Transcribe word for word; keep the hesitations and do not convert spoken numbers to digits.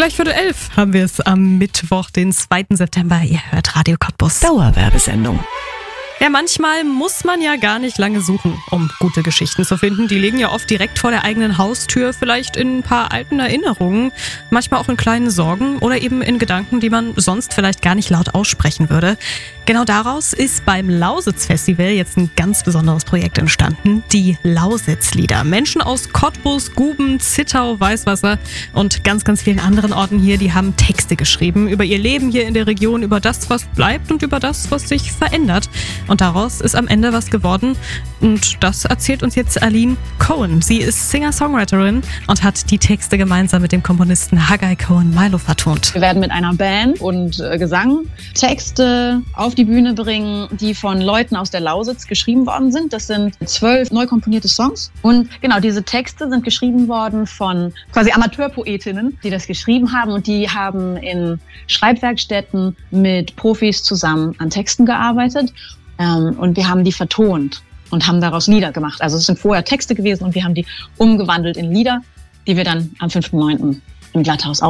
Gleich Viertel elf haben wir es am Mittwoch, den zweiten September. Ihr hört Radio Cottbus. Dauerwerbesendung. Ja, manchmal muss man ja gar nicht lange suchen, um gute Geschichten zu finden. Die liegen ja oft direkt vor der eigenen Haustür, vielleicht in ein paar alten Erinnerungen, manchmal auch in kleinen Sorgen oder eben in Gedanken, die man sonst vielleicht gar nicht laut aussprechen würde. Genau daraus ist beim Lausitz-Festival jetzt ein ganz besonderes Projekt entstanden, die Lausitzlieder. Menschen aus Cottbus, Guben, Zittau, Weißwasser und ganz, ganz vielen anderen Orten hier, die haben Texte geschrieben über ihr Leben hier in der Region, über das, was bleibt und über das, was sich verändert. Und daraus ist am Ende was geworden. Und das erzählt uns jetzt Aline Cohen. Sie ist Singer-Songwriterin und hat die Texte gemeinsam mit dem Komponisten Haggai Cohen Milo vertont. Wir werden mit einer Band und äh, Gesang Texte auf die Bühne bringen, die von Leuten aus der Lausitz geschrieben worden sind. Das sind zwölf neu komponierte Songs. Und genau, diese Texte sind geschrieben worden von quasi Amateurpoetinnen, die das geschrieben haben. Und die haben in Schreibwerkstätten mit Profis zusammen an Texten gearbeitet. Ähm, und wir haben die vertont und haben daraus Lieder gemacht. Also es sind vorher Texte gewesen und wir haben die umgewandelt in Lieder, die wir dann am fünften neunten im Glatthaus